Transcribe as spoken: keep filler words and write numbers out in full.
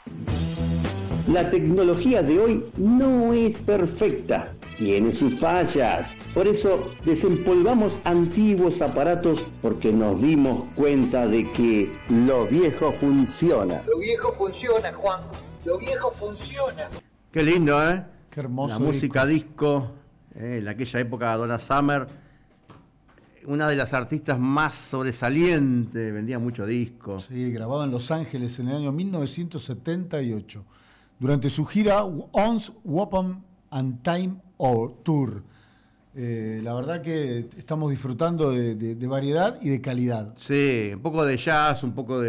La tecnología de hoy no es perfecta, tiene sus fallas. Por eso desempolvamos antiguos aparatos porque nos dimos cuenta de que lo viejo funciona. Lo viejo funciona, Juan. Lo viejo funciona. Qué lindo, ¿eh? Qué hermoso. La música disco, eh, en aquella época Donna Summer, una de las artistas más sobresalientes, vendía mucho disco. Sí, grabado en Los Ángeles en el año mil novecientos setenta y ocho. Durante su gira Once Upon a Time Tour. Eh, la verdad que estamos disfrutando de, de, de variedad y de calidad. Sí, un poco de jazz, un poco de